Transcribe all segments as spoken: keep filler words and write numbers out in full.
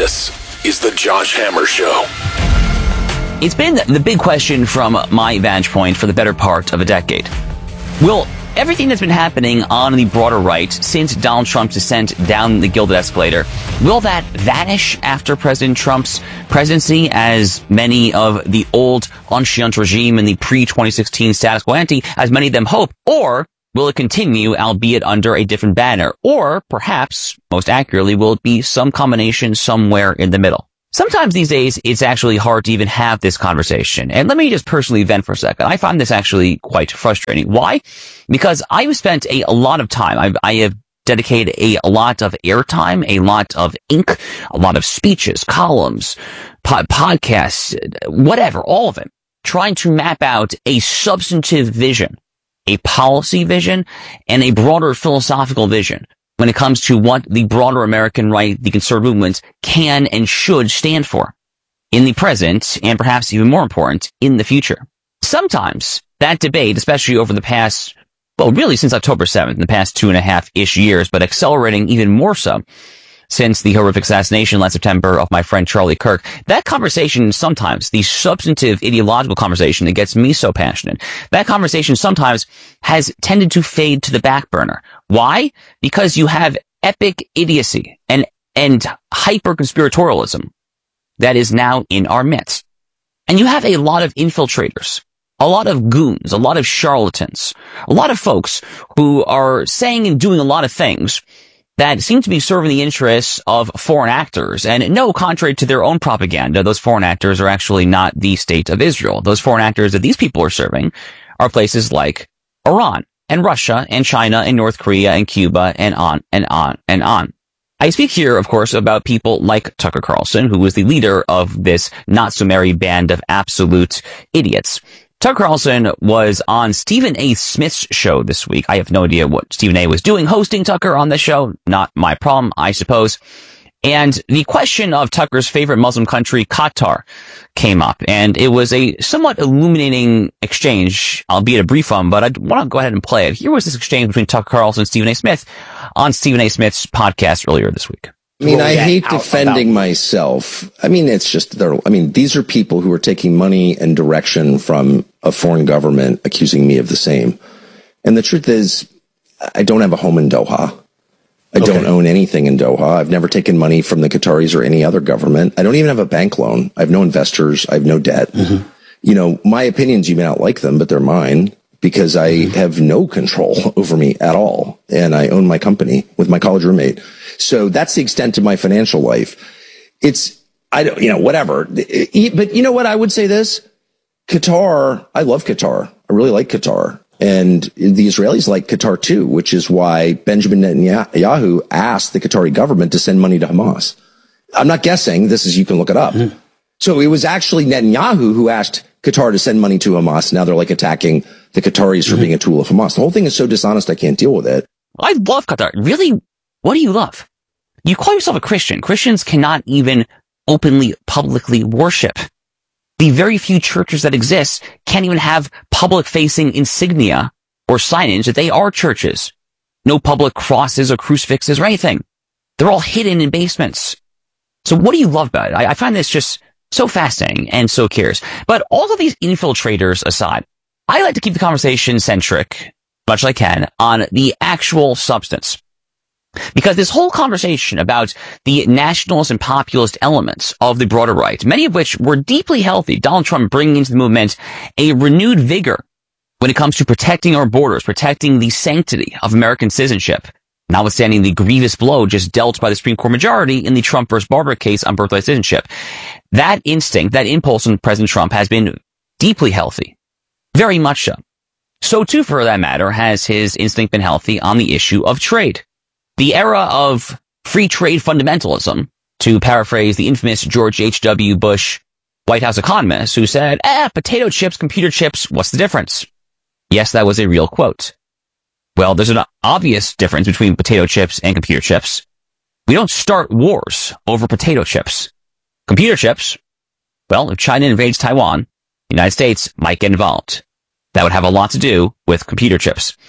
This is the Josh Hammer Show. It's been the big question from my vantage point for the better part of a decade. Will everything that's been happening on the broader right since Donald Trump's descent down the gilded escalator, will that vanish after President Trump's presidency, as many of the old ancient regime and the pre twenty sixteen status quo ante, as many of them hope? Or will it continue, albeit under a different banner? Or perhaps, most accurately, will it be some combination somewhere in the middle? Sometimes these days, it's actually hard to even have this conversation. And let me just personally vent for a second. I find this actually quite frustrating. Why? Because I've spent a, a lot of time, I've, I have dedicated a, a lot of airtime, a lot of ink, a lot of speeches, columns, pod, podcasts, whatever, all of it, trying to map out a substantive vision, a policy vision, and a broader philosophical vision when it comes to what the broader American right, the conservative movement, can and should stand for in the present, and perhaps even more important, in the future. Sometimes that debate, especially over the past, well, really since October seventh, in the past two and a half-ish years, but accelerating even more so since the horrific assassination last September of my friend Charlie Kirk, that conversation sometimes, the substantive ideological conversation that gets me so passionate, that conversation sometimes has tended to fade to the back burner. Why? Because you have epic idiocy and, and hyper-conspiratorialism that is now in our midst. And you have a lot of infiltrators, a lot of goons, a lot of charlatans, a lot of folks who are saying and doing a lot of things that seem to be serving the interests of foreign actors. And no, contrary to their own propaganda, those foreign actors are actually not the state of Israel. Those foreign actors that these people are serving are places like Iran and Russia and China and North Korea and Cuba and on and on and on. I speak here, of course, about people like Tucker Carlson, who was the leader of this not-so-merry band of absolute idiots. Tucker Carlson was on Stephen A. Smith's show this week. I have no idea what Stephen A. was doing hosting Tucker on the show. Not my problem, I suppose. And the question of Tucker's favorite Muslim country, Qatar, came up. And it was a somewhat illuminating exchange, albeit a brief one, but I want to go ahead and play it. Here was this exchange between Tucker Carlson and Stephen A. Smith on Stephen A. Smith's podcast earlier this week. I mean, I hate defending myself. I mean, it's just, I mean, these are people who are taking money and direction from a foreign government accusing me of the same. And the truth is, I don't have a home in Doha. I okay. don't own anything in Doha. I've never taken money from the Qataris or any other government. I don't even have a bank loan. I have no investors. I have no debt. Mm-hmm. You know, my opinions, you may not like them, but they're mine because I mm-hmm. have no control over me at all. And I own my company with my college roommate. So that's the extent of my financial life. It's, I don't, you know, whatever. But you know what? I would say this. Qatar, I love Qatar. I really like Qatar. And the Israelis like Qatar too, which is why Benjamin Netanyahu asked the Qatari government to send money to Hamas. I'm not guessing. This is, you can look it up. Mm-hmm. So it was actually Netanyahu who asked Qatar to send money to Hamas. Now they're like attacking the Qataris for mm-hmm. being a tool of Hamas. The whole thing is so dishonest, I can't deal with it. I love Qatar. Really? What do you love? You call yourself a Christian. Christians cannot even openly, publicly worship. The very few churches that exist can't even have public-facing insignia or signage that they are churches. No public crosses or crucifixes or anything. They're all hidden in basements. So what do you love about it? I, I find this just so fascinating and so curious. But all of these infiltrators aside, I like to keep the conversation centric, much as I can, on the actual substance. Because this whole conversation about the nationalist and populist elements of the broader right, many of which were deeply healthy, Donald Trump bringing into the movement a renewed vigor when it comes to protecting our borders, protecting the sanctity of American citizenship, notwithstanding the grievous blow just dealt by the Supreme Court majority in the Trump versus Barber case on birthright citizenship. That instinct, that impulse in President Trump has been deeply healthy. Very much so. So too, for that matter, has his instinct been healthy on the issue of trade. The era of free trade fundamentalism, to paraphrase the infamous George H W. Bush White House economist who said, ah, potato chips, computer chips, what's the difference? Yes, that was a real quote. Well, there's an obvious difference between potato chips and computer chips. We don't start wars over potato chips. Computer chips, well, if China invades Taiwan, the United States might get involved. That would have a lot to do with computer chips.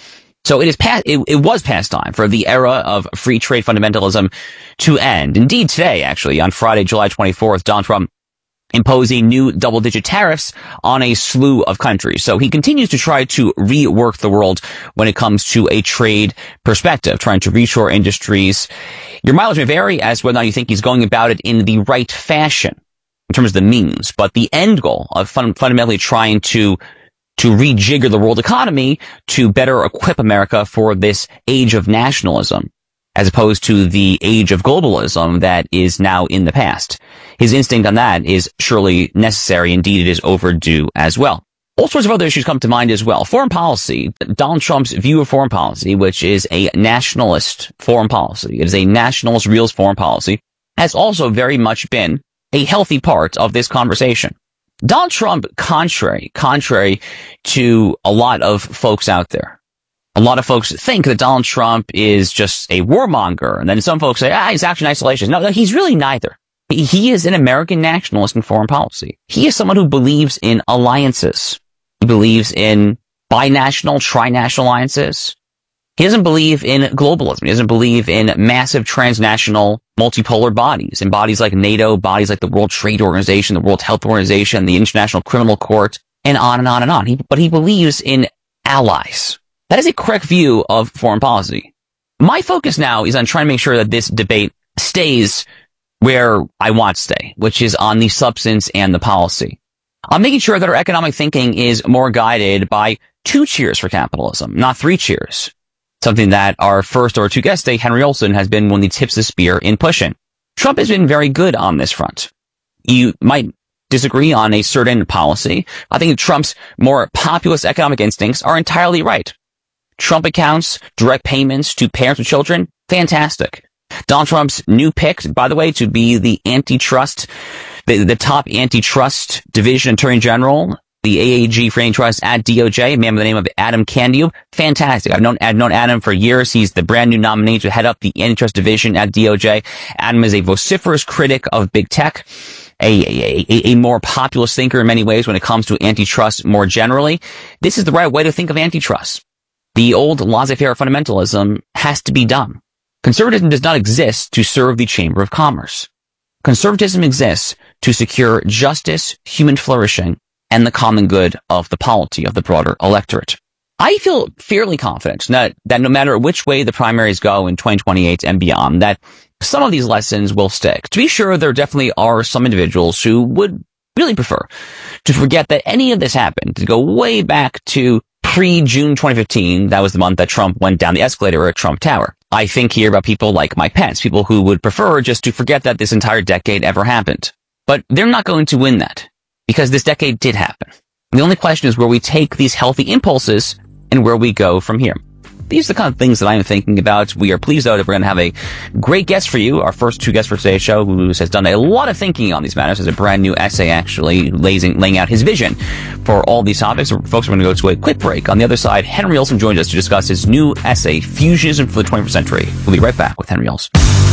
So it is past, it, it was past time for the era of free trade fundamentalism to end. Indeed, today, actually, on Friday, July twenty-fourth, Donald Trump imposing new double-digit tariffs on a slew of countries. So he continues to try to rework the world when it comes to a trade perspective, trying to reshore industries. Your mileage may vary as whether or not you think he's going about it in the right fashion in terms of the means, but the end goal of fun- fundamentally trying to to rejigger the world economy to better equip America for this age of nationalism, as opposed to the age of globalism that is now in the past. His instinct on that is surely necessary. Indeed, it is overdue as well. All sorts of other issues come to mind as well. Foreign policy, Donald Trump's view of foreign policy, which is a nationalist foreign policy. It is a nationalist, realist foreign policy, has also very much been a healthy part of this conversation. Donald Trump, contrary, contrary to a lot of folks out there, a lot of folks think that Donald Trump is just a warmonger, and then some folks say, ah, he's actually an isolationist. No, no, he's really neither. He, he is an American nationalist in foreign policy. He is someone who believes in alliances. He believes in binational, trinational alliances. He doesn't believe in globalism. He doesn't believe in massive transnational multipolar bodies, in bodies like NATO, bodies like the World Trade Organization, the World Health Organization, the International Criminal Court, and on and on and on. He, but he believes in allies. That is a correct view of foreign policy. My focus now is on trying to make sure that this debate stays where I want to stay, which is on the substance and the policy. I'm making sure that our economic thinking is more guided by two cheers for capitalism, not three cheers. Something that our first or two guest today, Henry Olsen, has been one of the tips of the spear in pushing. Trump has been very good on this front. You might disagree on a certain policy. I think Trump's more populist economic instincts are entirely right. Trump accounts, direct payments to parents with children, fantastic. Donald Trump's new pick, by the way, to be the antitrust, the, the top antitrust division attorney general, the A A G for antitrust at D O J, a man by the name of Adam Candiu, fantastic. I've known, I've known Adam for years. He's the brand new nominee to head up the antitrust division at D O J. Adam is a vociferous critic of big tech, a, a, a, a more populist thinker in many ways when it comes to antitrust more generally. This is the right way to think of antitrust. The old laissez-faire fundamentalism has to be done. Conservatism does not exist to serve the Chamber of Commerce. Conservatism exists to secure justice, human flourishing, and the common good of the polity of the broader electorate. I feel fairly confident that, that no matter which way the primaries go in twenty twenty-eight and beyond, that some of these lessons will stick. To be sure, there definitely are some individuals who would really prefer to forget that any of this happened, to go way back to pre-June twenty fifteen. That was the month that Trump went down the escalator at Trump Tower. I think here about people like Mike Pence, people who would prefer just to forget that this entire decade ever happened. But they're not going to win that, because this decade did happen. The only question is where we take these healthy impulses and where we go from here. These are the kind of things that I am thinking about. We are pleased, though, that we're going to have a great guest for you. Our first two guests for today's show, who has done a lot of thinking on these matters, has a brand new essay, actually, laying, laying out his vision for all these topics. So, folks, we're going to go to a quick break. On the other side, Henry Olsen joins us to discuss his new essay, Fusionism for the twenty-first Century. We'll be right back with Henry Olsen.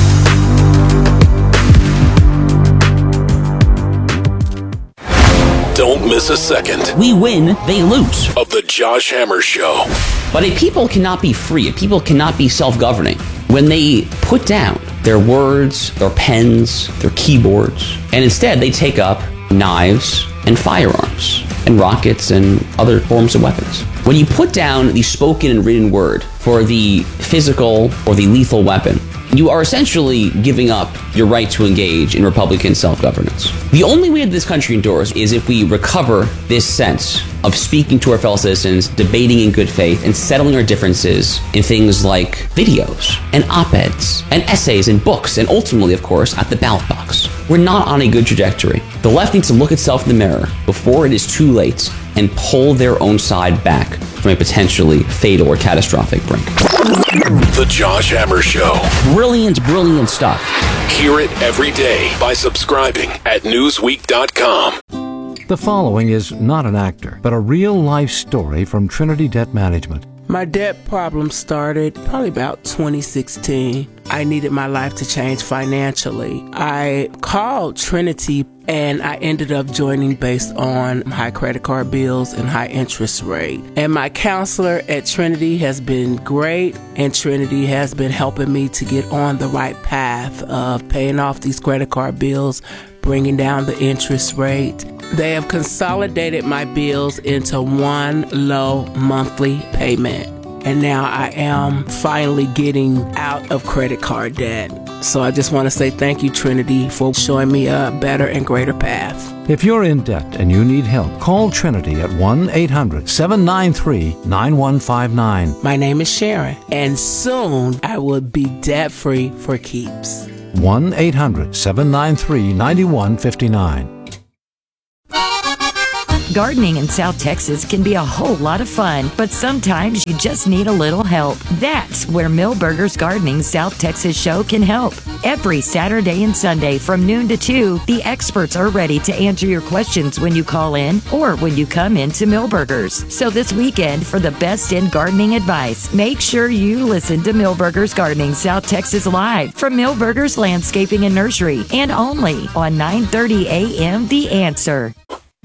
Don't miss a second. We win, they lose. Of the Josh Hammer Show. But a people cannot be free. A people cannot be self-governing when they put down their words, their pens, their keyboards, and instead they take up knives and firearms and rockets and other forms of weapons. When you put down the spoken and written word for the physical or the lethal weapon, you are essentially giving up your right to engage in Republican self-governance. The only way that this country endures is if we recover this sense of speaking to our fellow citizens, debating in good faith, and settling our differences in things like videos and op-eds and essays and books, and ultimately, of course, at the ballot box. We're not on a good trajectory. The left needs to look itself in the mirror before it is too late and pull their own side back from a potentially fatal or catastrophic brink. The Josh Hammer Show. Brilliant, brilliant stuff. Hear it every day by subscribing at newsweek dot com. The following is not an actor, but a real-life story from Trinity Debt Management. My debt problem started probably about twenty sixteen. I needed my life to change financially. I called Trinity and I ended up joining based on high credit card bills and high interest rate. And my counselor at Trinity has been great, and Trinity has been helping me to get on the right path of paying off these credit card bills, bringing down the interest rate. They have consolidated my bills into one low monthly payment. And now I am finally getting out of credit card debt. So I just want to say thank you, Trinity, for showing me a better and greater path. If you're in debt and you need help, call Trinity at one eight hundred seven nine three nine one five nine. My name is Sharon, and soon I will be debt-free for keeps. one eight hundred seven nine three nine one five nine. Gardening in South Texas can be a whole lot of fun, but sometimes you just need a little help. That's where Millburgers Gardening South Texas Show can help. Every Saturday and Sunday from noon to two, the experts are ready to answer your questions when you call in or when you come into Millburgers. So this weekend, for the best in gardening advice, make sure you listen to Millburgers Gardening South Texas Live from Millburgers Landscaping and Nursery, and only on nine thirty a.m. The Answer.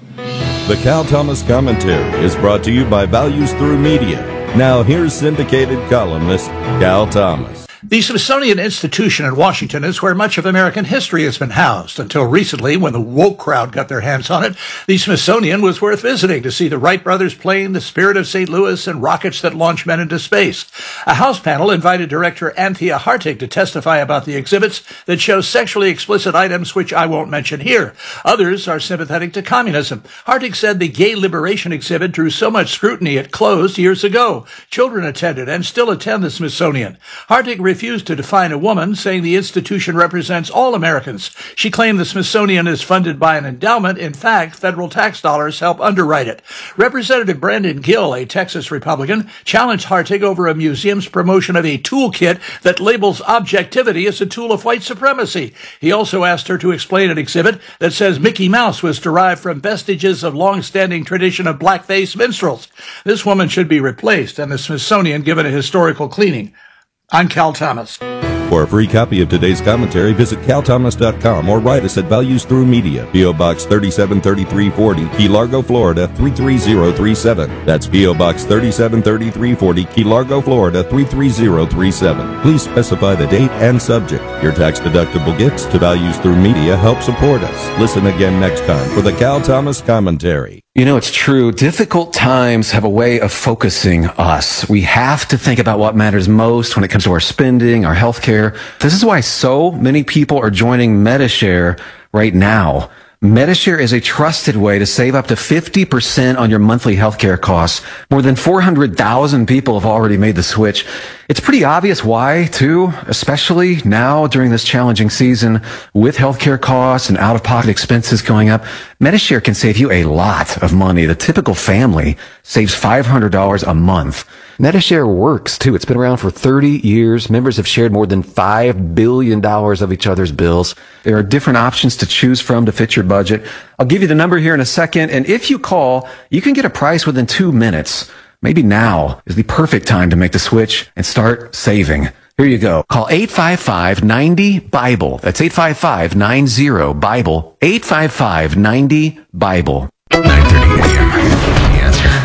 The Cal Thomas Commentary is brought to you by Values Through Media. Now here's syndicated columnist Cal Thomas. The Smithsonian Institution in Washington is where much of American history has been housed. Until recently, when the woke crowd got their hands on it, the Smithsonian was worth visiting to see the Wright brothers plane, the Spirit of Saint Louis, and rockets that launch men into space. A House panel invited director Anthea Hartig to testify about the exhibits that show sexually explicit items, which I won't mention here. Others are sympathetic to communism. Hartig said the gay liberation exhibit drew so much scrutiny it closed years ago. Children attended and still attend the Smithsonian. Hartig refused to define a woman, saying the institution represents all Americans. She claimed the Smithsonian is funded by an endowment. In fact, federal tax dollars help underwrite it. Representative Brandon Gill, a Texas Republican, challenged Hartig over a museum's promotion of a toolkit that labels objectivity as a tool of white supremacy. He also asked her to explain an exhibit that says Mickey Mouse was derived from vestiges of long-standing tradition of blackface minstrels. This woman should be replaced and the Smithsonian given a historical cleaning. I'm Cal Thomas. For a free copy of today's commentary, visit cal thomas dot com or write us at Values Through Media, P O. Box thirty-seven thirty-three forty, Key Largo, Florida three three zero three seven. That's P O. Box thirty-seven thirty-three forty, Key Largo, Florida three three zero three seven. Please specify the date and subject. Your tax-deductible gifts to Values Through Media help support us. Listen again next time for the Cal Thomas Commentary. You know, it's true. Difficult times have a way of focusing us. We have to think about what matters most when it comes to our spending, our health care. This is why so many people are joining Medi-Share right now. Medi-Share is a trusted way to save up to fifty percent on your monthly healthcare costs. More than four hundred thousand people have already made the switch. It's pretty obvious why, too, especially now during this challenging season with healthcare costs and out-of-pocket expenses going up. Medi-Share can save you a lot of money. The typical family saves five hundred dollars a month. Medi-Share works, too. It's been around for thirty years. Members have shared more than five billion dollars of each other's bills. There are different options to choose from to fit your budget. I'll give you the number here in a second, and if you call, you can get a price within two minutes. Maybe now is the perfect time to make the switch and start saving. Here you go. Call eight five five, nine zero, BIBLE. That's eight five five, nine zero, BIBLE. eight five five, nine zero, BIBLE. nine thirty a.m. The Answer.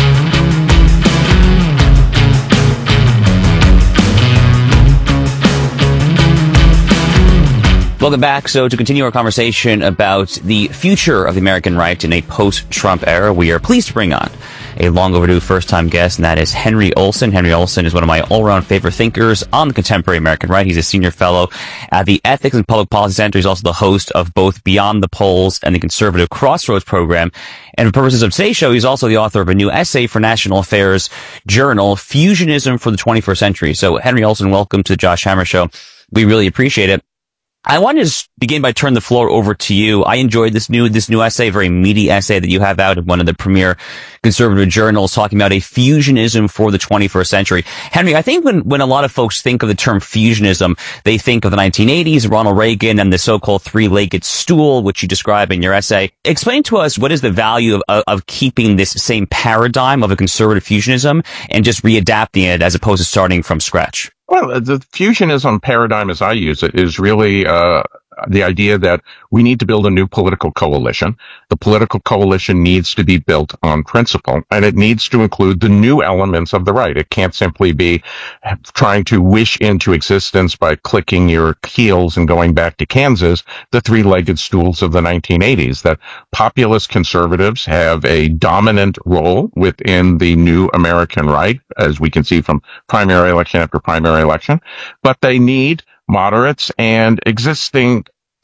Welcome back. So to continue our conversation about the future of the American right in a post-Trump era, we are pleased to bring on a long overdue first-time guest, and that is Henry Olsen. Henry Olsen is one of my all-around favorite thinkers on the contemporary American right. He's a senior fellow at the Ethics and Public Policy Center. He's also the host of both Beyond the Polls and the Conservative Crossroads program. And for purposes of today's show, he's also the author of a new essay for National Affairs Journal, Fusionism for the twenty-first century. So Henry Olsen, welcome to the Josh Hammer Show. We really appreciate it. I want to just begin by turning the floor over to you. I enjoyed this new, this new essay, very meaty essay that you have out of one of the premier conservative journals talking about a fusionism for the twenty-first century. Henry, I think when, when a lot of folks think of the term fusionism, they think of the nineteen eighties, Ronald Reagan, and the so-called three-legged stool, which you describe in your essay. Explain to us what is the value of, of, of keeping this same paradigm of a conservative fusionism and just readapting it as opposed to starting from scratch. Well, the fusionism paradigm, as I use it, is really uh, the idea that we need to build a new political coalition. The political coalition needs to be built on principle, and it needs to include the new elements of the right. It can't simply be trying to wish into existence by clicking your heels and going back to Kansas, the three-legged stools of the nineteen eighties, that populist conservatives have a dominant role within the new American right, as we can see from primary election after primary election, but they need moderates and existing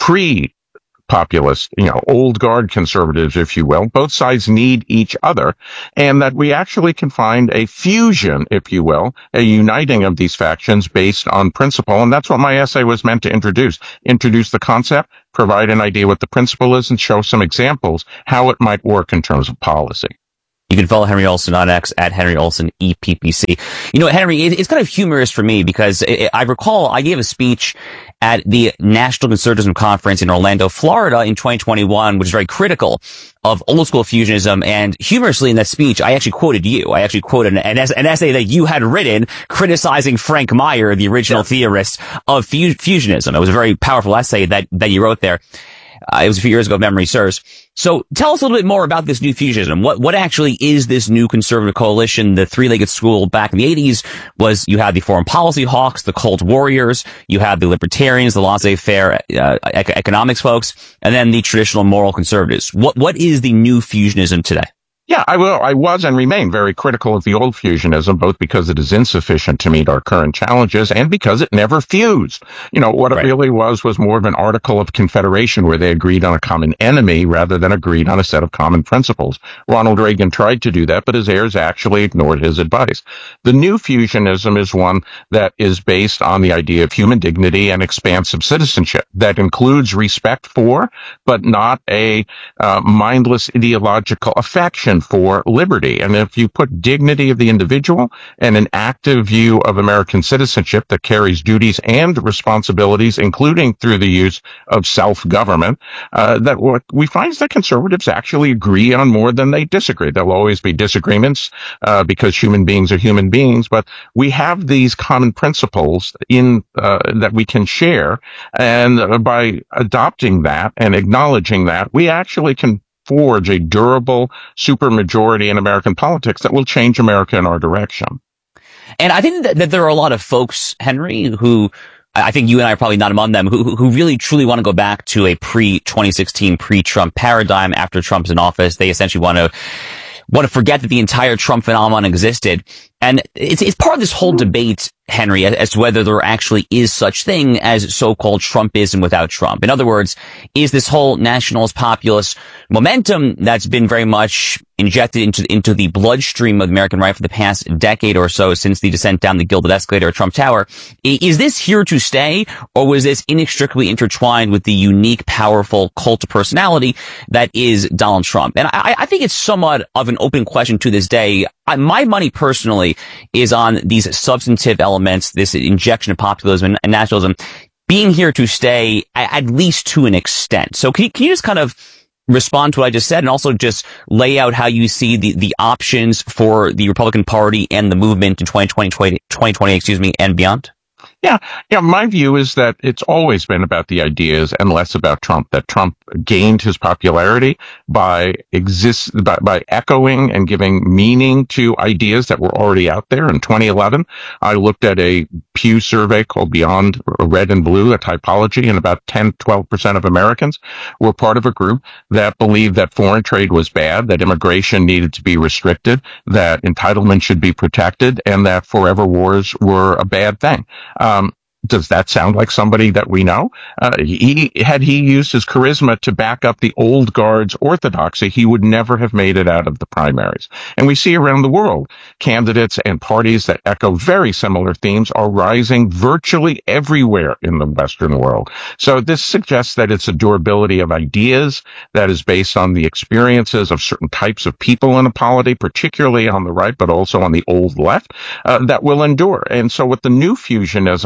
pre-populist, you know, old guard conservatives, if you will. Both sides need each other, and that we actually can find a fusion, if you will, a uniting of these factions based on principle. And that's what my essay was meant to introduce. Introduce the concept, provide an idea what the principle is, and show some examples how it might work in terms of policy. You can follow Henry Olsen on X at Henry Olsen E P P C. You know, Henry, it's kind of humorous for me because I recall I gave a speech at the National Conservatism Conference in Orlando, Florida in twenty twenty-one, which is very critical of old school fusionism. And humorously in that speech, I actually quoted you. I actually quoted an, an essay that you had written criticizing Frank Meyer, the original yeah. theorist of fu- fusionism. It was a very powerful essay that, that you wrote there. Uh, it was a few years ago, if memory serves. So tell us a little bit more about this new fusionism. What, what actually is this new conservative coalition? The three-legged stool back in the eighties was you had the foreign policy hawks, the cult warriors, you had the libertarians, the laissez-faire uh, economics folks, and then the traditional moral conservatives. What, what is the new fusionism today? Yeah, I will. I was and remain very critical of the old fusionism, both because it is insufficient to meet our current challenges and because it never fused. You know, what it right. really was was more of an article of confederation where they agreed on a common enemy rather than agreed on a set of common principles. Ronald Reagan tried to do that, but his heirs actually ignored his advice. The new fusionism is one that is based on the idea of human dignity and expansive citizenship that includes respect for, but not a uh, mindless ideological affection for liberty. And if you put dignity of the individual and an active view of American citizenship that carries duties and responsibilities, including through the use of self-government, uh, that what we find is that conservatives actually agree on more than they disagree. There'll always be disagreements, uh, because human beings are human beings, but we have these common principles in, uh, that we can share. And uh, by adopting that and acknowledging that, we actually can forge a durable supermajority in American politics that will change America in our direction. And I think that, that there are a lot of folks, Henry, who I think you and I are probably not among them, who, who really truly want to go back to a pre twenty sixteen, pre-Trump paradigm after Trump's in office. They essentially want to want to forget that the entire Trump phenomenon existed. And it's, it's part of this whole debate, Henry, as to whether there actually is such thing as so-called Trumpism without Trump. In other words, is this whole nationalist populist momentum that's been very much injected into into the bloodstream of the American right for the past decade or so since the descent down the gilded escalator at Trump Tower, is this here to stay, or was this inextricably intertwined with the unique, powerful cult of personality that is Donald Trump? And I, I think it's somewhat of an open question to this day. I, my money personally is on these substantive elements, this injection of populism and nationalism being here to stay, at least to an extent. So can you, can you just kind of respond to what I just said and also just lay out how you see the, the options for the Republican Party and the movement in twenty twenty, twenty twenty, excuse me, and beyond? Yeah, yeah. My view is that it's always been about the ideas and less about Trump. That Trump gained his popularity by exist by, by echoing and giving meaning to ideas that were already out there. In twenty eleven, I looked at a Pew survey called Beyond Red and Blue, a typology, and about ten, twelve percent of Americans were part of a group that believed that foreign trade was bad, that immigration needed to be restricted, that entitlement should be protected, and that forever wars were a bad thing. Um, Does that sound like somebody that we know? Uh, he, had he used his charisma to back up the old guard's orthodoxy, he would never have made it out of the primaries. And we see around the world, candidates and parties that echo very similar themes are rising virtually everywhere in the Western world. So this suggests that it's a durability of ideas that is based on the experiences of certain types of people in a polity, particularly on the right, but also on the old left, uh, that will endure. And so what the new fusionism has to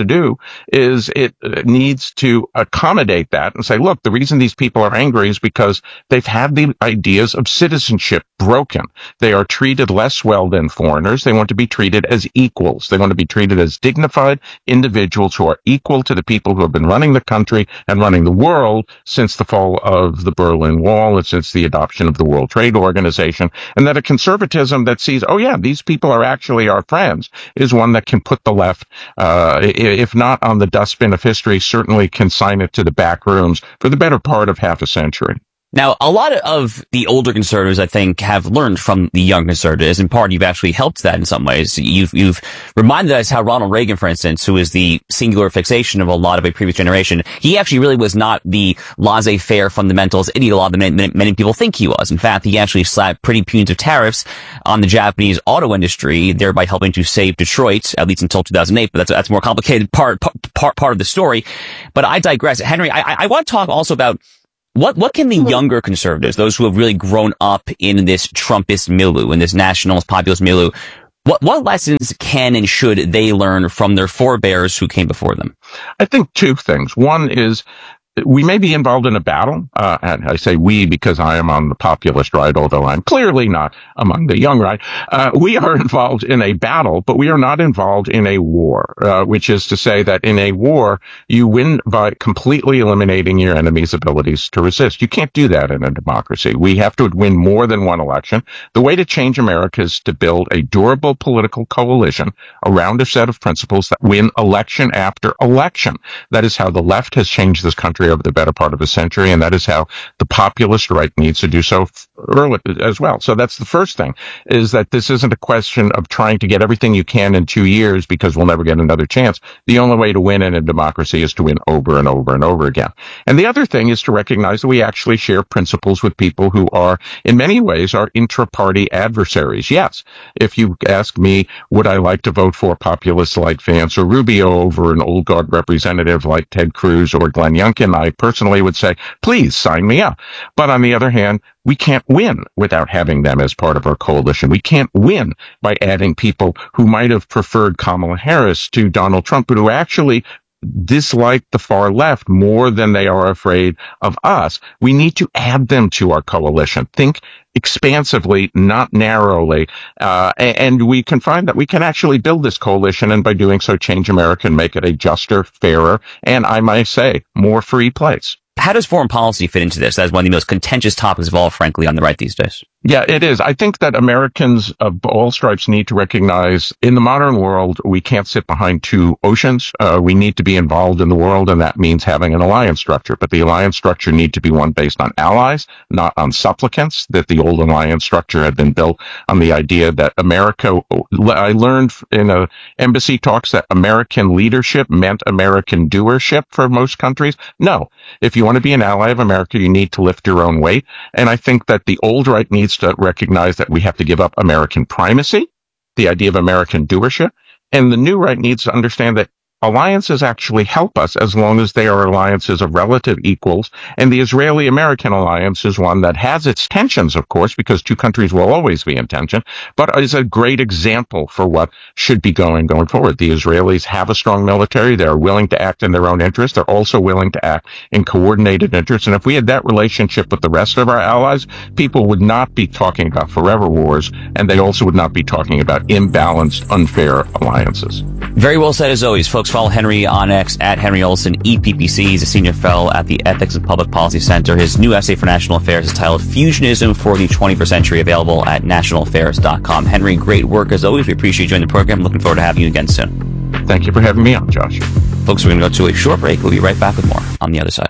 do is it needs to accommodate that and say, look, the reason these people are angry is because they've had the ideas of citizenship broken. They are treated less well than foreigners. They want to be treated as equals. They want to be treated as dignified individuals who are equal to the people who have been running the country and running the world since the fall of the Berlin Wall and since the adoption of the World Trade Organization. And that a conservatism that sees, oh yeah, these people are actually our friends, is one that can put the left, uh, if not on the dustbin of history, certainly consign it to the back rooms for the better part of half a century. Now, a lot of the older conservatives, I think, have learned from the young conservatives. In part, you've actually helped that in some ways. You've, you've reminded us how Ronald Reagan, for instance, who is the singular fixation of a lot of a previous generation, he actually really was not the laissez-faire fundamentalist idiot a lot of many, many people think he was. In fact, he actually slapped pretty punitive tariffs on the Japanese auto industry, thereby helping to save Detroit, at least until two thousand eight. But that's, that's a more complicated part, part, part of the story. But I digress. Henry, I, I want to talk also about What what can the younger conservatives, those who have really grown up in this Trumpist milieu, in this nationalist populist milieu, what what lessons can and should they learn from their forebears who came before them? I think two things. One is we may be involved in a battle, uh, and I say we because I am on the populist right, although I'm clearly not among the young right. Uh, we are involved in a battle, but we are not involved in a war, uh, which is to say that in a war, you win by completely eliminating your enemy's abilities to resist. You can't do that in a democracy. We have to win more than one election. The way to change America is to build a durable political coalition around a set of principles that win election after election. That is how the left has changed this country over the better part of a century, and that is how the populist right needs to do so early as well. So that's the first thing, is that this isn't a question of trying to get everything you can in two years because we'll never get another chance. The only way to win in a democracy is to win over and over and over again. And the other thing is to recognize that we actually share principles with people who are, in many ways, our intra-party adversaries. Yes, if you ask me, would I like to vote for populists like Vance or Rubio over an old guard representative like Ted Cruz or Glenn Youngkin, I personally would say, please sign me up. But on the other hand, we can't win without having them as part of our coalition. We can't win by adding people who might have preferred Kamala Harris to Donald Trump, but who actually dislike the far left more than they are afraid of us. We need to add them to our coalition. Think expansively, not narrowly, uh, and we can find that we can actually build this coalition, and by doing so, change America and make it a juster, fairer, and I might say, more free place. How does foreign policy fit into this? That's one of the most contentious topics of all, frankly, on the right these days. Yeah, it is. I think that Americans of all stripes need to recognize in the modern world, we can't sit behind two oceans. Uh, we need to be involved in the world, and that means having an alliance structure. But the alliance structure need to be one based on allies, not on supplicants, that the old alliance structure had been built on the idea that America, I learned in a embassy talks that American leadership meant American doership for most countries. No. If you want to be an ally of America, you need to lift your own weight. And I think that the old right needs to recognize that we have to give up American primacy, the idea of American doership, and the new right needs to understand that alliances actually help us as long as they are alliances of relative equals, and the Israeli-American alliance is one that has its tensions, of course, because two countries will always be in tension, but is a great example for what should be going going forward. The Israelis have a strong military. They're willing to act in their own interest. They're also willing to act in coordinated interest, and if we had that relationship with the rest of our allies, people would not be talking about forever wars, and they also would not be talking about imbalanced, unfair alliances. Very well said, as always, folks. Follow Henry on X at Henry Olsen, E P P C. He's a senior fellow at the Ethics and Public Policy Center. His new essay for National Affairs is titled Fusionism for the twenty-first Century, available at national affairs dot com. Henry, great work as always. We appreciate you joining the program. Looking forward to having you again soon. Thank you for having me on, Josh. Folks, we're going to go to a short break. We'll be right back with more on the other side.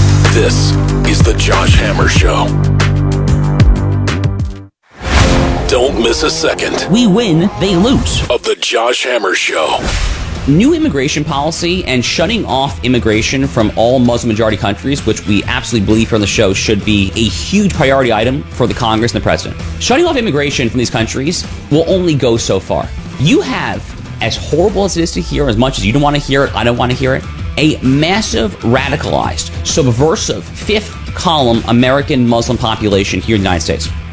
This is the Josh Hammer Show. Don't miss a second. We win, they lose. Of the Josh Hammer Show. New immigration policy and shutting off immigration from all Muslim-majority countries, which we absolutely believe here on the show should be a huge priority item for the Congress and the President. Shutting off immigration from these countries will only go so far. You have, as horrible as it is to hear, as much as you don't want to hear it, I don't want to hear it, a massive, radicalized, subversive, fifth-column American Muslim population here in the United States.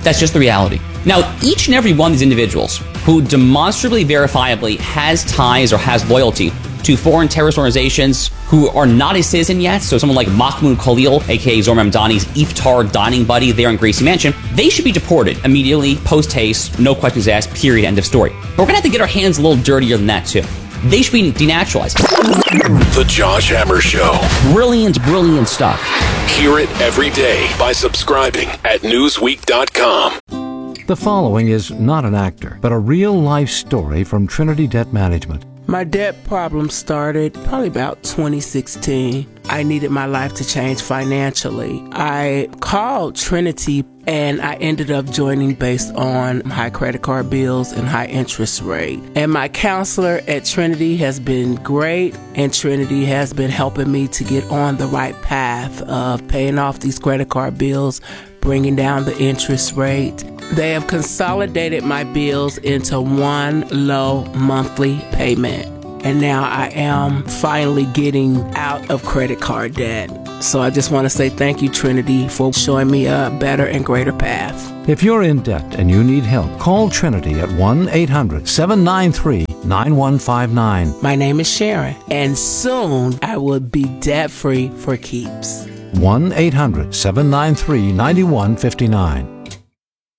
That's just the reality. Now, each and every one of these individuals who demonstrably, verifiably has ties or has loyalty to foreign terrorist organizations who are not a citizen yet, so someone like Mahmoud Khalil, aka Zohar Mamdani's iftar dining buddy there in Gracie Mansion, they should be deported immediately, post-haste, no questions asked, period, end of story. But we're gonna have to get our hands a little dirtier than that too. They should be denaturalized. The Josh Hammer Show. Brilliant, brilliant stuff. Hear it every day by subscribing at newsweek dot com. The following is not an actor, but a real-life story from Trinity Debt Management. My debt problem started probably about twenty sixteen. I needed my life to change financially. I called Trinity and I ended up joining based on high credit card bills and high interest rate. And my counselor at Trinity has been great, and Trinity has been helping me to get on the right path of paying off these credit card bills, bringing down the interest rate. They have consolidated my bills into one low monthly payment. And now I am finally getting out of credit card debt. So I just want to say thank you, Trinity, for showing me a better and greater path. If you're in debt and you need help, call Trinity at one eight hundred seven nine three nine one five nine. My name is Sharon, and soon I will be debt-free for keeps. one eight hundred seven nine three nine one five nine.